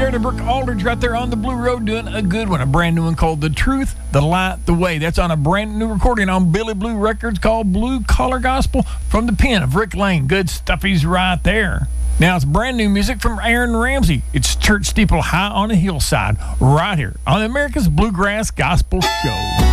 there to Brooke Aldridge right there on the Blue Road doing a good one. A brand new one called The Truth, The Light, The Way. That's on a brand new recording on Billy Blue Records called Blue Collar Gospel from the pen of Rick Lane. Good stuff, he's right there. Now it's brand new music from Aaron Ramsey. It's Church Steeple High on a Hillside right here on America's Bluegrass Gospel Show.